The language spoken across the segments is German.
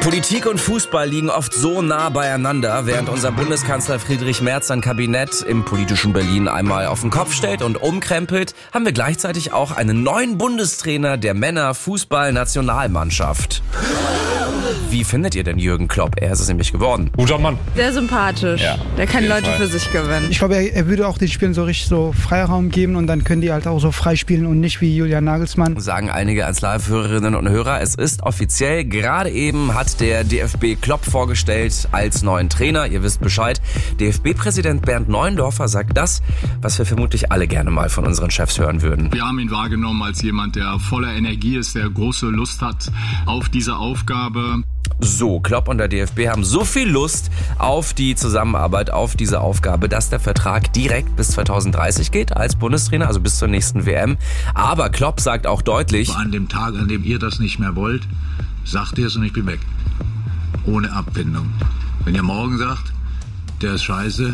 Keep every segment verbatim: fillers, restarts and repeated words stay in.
Politik und Fußball liegen oft so nah beieinander, während unser Bundeskanzler Friedrich Merz sein Kabinett im politischen Berlin einmal auf den Kopf stellt und umkrempelt, haben wir gleichzeitig auch einen neuen Bundestrainer der Männer-Fußball-Nationalmannschaft. Wie findet ihr denn Jürgen Klopp? Er ist es nämlich geworden. Guter Mann. Sehr sympathisch. Ja, der kann Leute Fall. für sich gewinnen. Ich glaube, er, er würde auch den Spielern so richtig so Freiraum geben und dann können die halt auch so frei spielen und nicht wie Julian Nagelsmann. Sagen einige als Live-Hörerinnen und Hörer. Es ist offiziell. Gerade eben hat der D F B Klopp vorgestellt als neuen Trainer. Ihr wisst Bescheid. D F B-Präsident Bernd Neuendorfer sagt das, was wir vermutlich alle gerne mal von unseren Chefs hören würden. Wir haben ihn wahrgenommen als jemand, der voller Energie ist, der große Lust hat auf diese Aufgabe. So, Klopp und der D F B haben so viel Lust auf die Zusammenarbeit, auf diese Aufgabe, dass der Vertrag direkt bis zwanzig dreißig geht als Bundestrainer, also bis zur nächsten W M. Aber Klopp sagt auch deutlich: An dem Tag, an dem ihr das nicht mehr wollt, sagt ihr es und ich bin weg. Ohne Abfindung. Wenn ihr morgen sagt, der ist scheiße,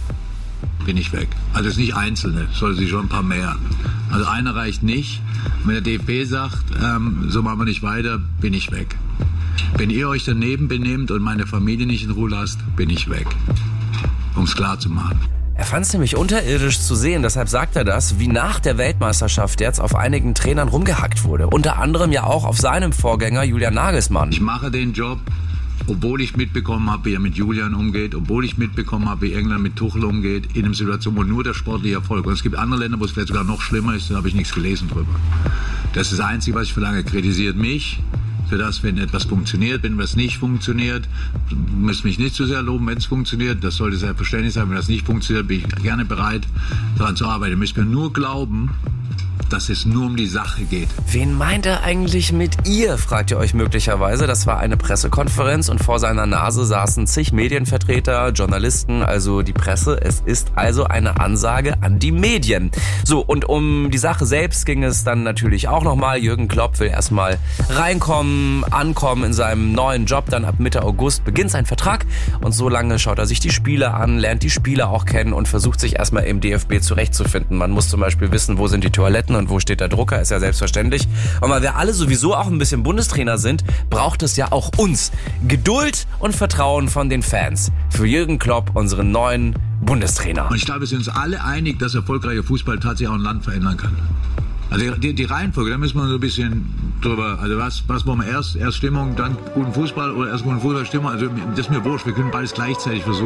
bin ich weg. Also es ist nicht Einzelne, es soll sich schon ein paar mehr. Also einer reicht nicht. Wenn der D F B sagt, ähm, so machen wir nicht weiter, bin ich weg. Wenn ihr euch daneben benehmt und meine Familie nicht in Ruhe lasst, bin ich weg. Um es klar zu machen. Er fand es nämlich unterirdisch zu sehen, deshalb sagt er das, wie nach der Weltmeisterschaft jetzt auf einigen Trainern rumgehackt wurde. Unter anderem ja auch auf seinem Vorgänger Julian Nagelsmann. Ich mache den Job, obwohl ich mitbekommen habe, wie er mit Julian umgeht, obwohl ich mitbekommen habe, wie England mit Tuchel umgeht, in einer Situation, wo nur der sportliche Erfolg. Und es gibt andere Länder, wo es vielleicht sogar noch schlimmer ist, da habe ich nichts gelesen drüber. Das ist das Einzige, was ich verlange. Kritisiert mich für das, wenn etwas funktioniert. Wenn was nicht funktioniert, müsst mich nicht zu sehr loben, wenn es funktioniert. Das sollte selbstverständlich sein. Wenn das nicht funktioniert, bin ich gerne bereit, daran zu arbeiten. Ihr müsst mir nur glauben, dass es nur um die Sache geht. Wen meint er eigentlich mit ihr, fragt ihr euch möglicherweise. Das war eine Pressekonferenz und vor seiner Nase saßen zig Medienvertreter, Journalisten, also die Presse. Es ist also eine Ansage an die Medien. So, und um die Sache selbst ging es dann natürlich auch nochmal. Jürgen Klopp will erstmal reinkommen, ankommen in seinem neuen Job. Dann ab Mitte August beginnt sein Vertrag und so lange schaut er sich die Spieler an, lernt die Spieler auch kennen und versucht sich erstmal im D F B zurechtzufinden. Man muss zum Beispiel wissen, wo sind die Toiletten und wo steht der Drucker, ist ja selbstverständlich. Und weil wir alle sowieso auch ein bisschen Bundestrainer sind, braucht es ja auch uns. Geduld und Vertrauen von den Fans. Für Jürgen Klopp, unseren neuen Bundestrainer. Und ich glaube, wir sind uns alle einig, dass erfolgreicher Fußball tatsächlich auch ein Land verändern kann. Also die, die Reihenfolge, da müssen wir so ein bisschen drüber, also was, was wollen wir erst? Erst Stimmung, dann guten Fußball oder erst guten Fußball, Stimmung? Also das ist mir wurscht, wir können beides gleichzeitig versuchen.